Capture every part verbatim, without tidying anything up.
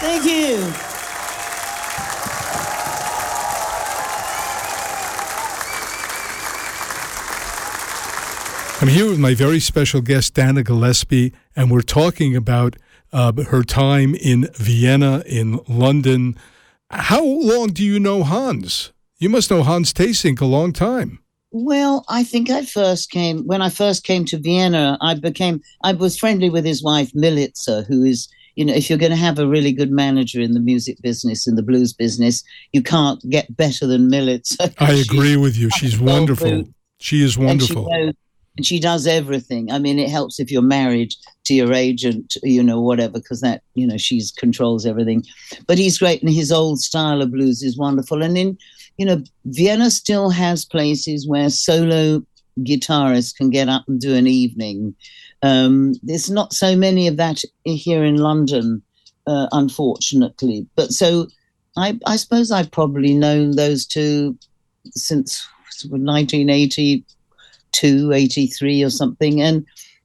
Thank you. I'm here with my very special guest, Dana Gillespie, and we're talking about uh, her time in Vienna, in London. How long do you know Hans? You must know Hans Theessink a long time. Well, I think I first came, when I first came to Vienna, I became, I was friendly with his wife, Milica, who is, you know, if you're going to have a really good manager in the music business, in the blues business, you can't get better than Milica. I agree with you. She's wonderful. She is wonderful. And she knows, and she does everything. I mean, it helps if you're married to your agent, you know, whatever, because that, you know, she controls everything. But he's great, and his old style of blues is wonderful. And in, you know, Vienna still has places where solo guitarists can get up and do an evening. Um, there's not so many of that here in London, uh, unfortunately. But so I, I suppose I've probably known those two since nineteen eighty-two, eighty-three or something. And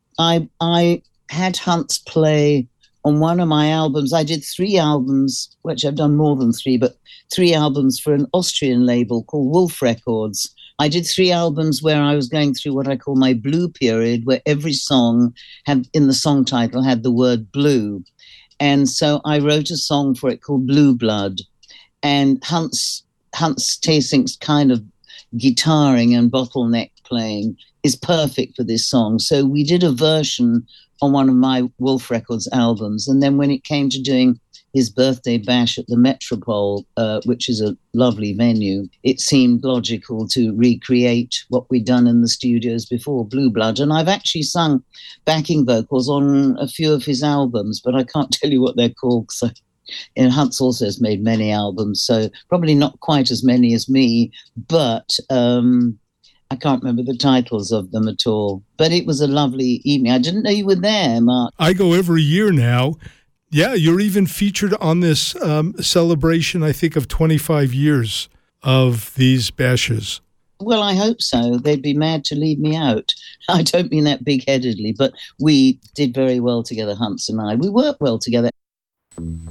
I I had Hans play on one of my albums. I did three albums, which I've done more than three, but three albums for an Austrian label called Wolf Records. I did three albums where I was going through what I call my blue period, where every song had, in the song title, had the word blue. And so I wrote a song for it called Blue Blood. And Hans, Hans Theessink's kind of guitaring and bottleneck playing is perfect for this song. So we did a version on one of my Wolf Records albums. And then when it came to doing his birthday bash at the Metropole, uh, which is a lovely venue, it seemed logical to recreate what we'd done in the studios before, Blue Blood. And I've actually sung backing vocals on a few of his albums, but I can't tell you what they're called. So, you know, Hans also has made many albums, so probably not quite as many as me, but um, I can't remember the titles of them at all. But it was a lovely evening. I didn't know you were there, Mark. I go every year now. Yeah, you're even featured on this um, celebration, I think, of twenty-five years of these bashes. Well, I hope so. They'd be mad to leave me out. I don't mean that big-headedly, but we did very well together, Hans and I. We worked well together.